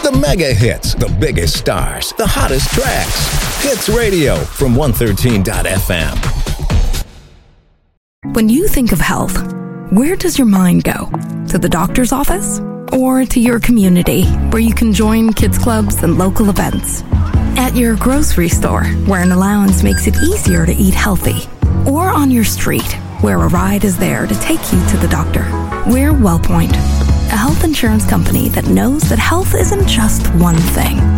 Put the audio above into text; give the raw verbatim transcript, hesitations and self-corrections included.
The mega hits, the biggest stars, the hottest tracks. Hits Radio from one thirteen dot f m. When you think of health, where does your mind go? To the doctor's office? Or to your community, where you can join kids clubs and local events? At your grocery store, where an allowance makes it easier to eat healthy? Or on your street, where a ride is there to take you to the doctor? We're WellPoint, a health insurance company that knows that health isn't just one thing.